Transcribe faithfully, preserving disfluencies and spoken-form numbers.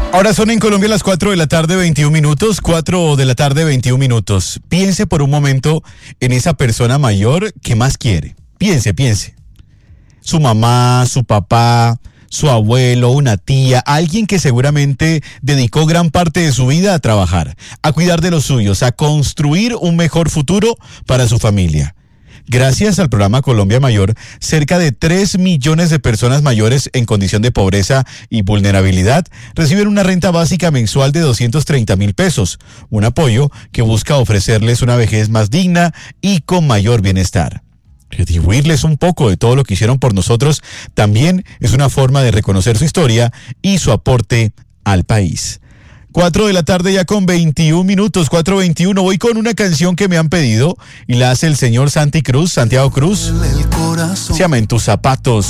Ahora son en Colombia las cuatro de la tarde, veintiún minutos, cuatro de la tarde, veintiún minutos. Piense por un momento en esa persona mayor que más quiere. Piense, piense. Su mamá, su papá, su abuelo, una tía, alguien que seguramente dedicó gran parte de su vida a trabajar, a cuidar de los suyos, a construir un mejor futuro para su familia. Gracias al programa Colombia Mayor, cerca de tres millones de personas mayores en condición de pobreza y vulnerabilidad reciben una renta básica mensual de doscientos treinta mil pesos, un apoyo que busca ofrecerles una vejez más digna y con mayor bienestar. Retribuirles un poco de todo lo que hicieron por nosotros también es una forma de reconocer su historia y su aporte al país. Cuatro de la tarde ya con veintiún minutos, cuatro veintiuno. Voy con una canción que me han pedido y la hace el señor Santi Cruz, Santiago Cruz. Se llama En tus zapatos.